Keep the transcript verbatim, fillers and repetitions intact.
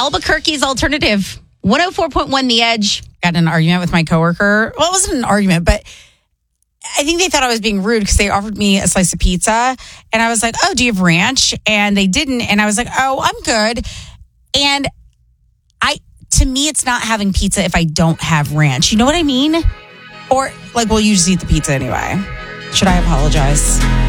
Albuquerque's alternative. one oh four point one The Edge. Got in an argument with my coworker. Well, it wasn't an argument, but I think they thought I was being rude because they offered me a slice of pizza. And I was like, oh, do you have ranch? And they didn't. And I was like, oh, I'm good. And I, to me, it's not having pizza if I don't have ranch. You know what I mean? Or like, well, you just eat the pizza anyway. Should I apologize?